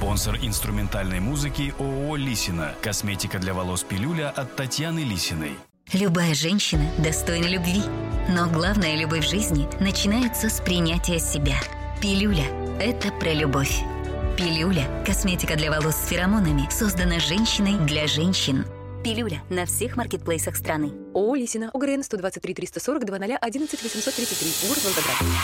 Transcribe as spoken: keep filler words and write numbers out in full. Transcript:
Спонсор инструментальной музыки ООО «Лисина». Косметика для волос «Пилюля» от Татьяны Лисиной. Любая женщина достойна любви. Но главная любовь в жизни начинается с принятия себя. «Пилюля» – это про любовь. «Пилюля» – косметика для волос с феромонами, создана женщиной для женщин. «Пилюля» на всех маркетплейсах страны. ООО «Лисина». ОГРН сто двадцать три триста сорок два ноль одиннадцать восемьсот тридцать три. Город Волгоград.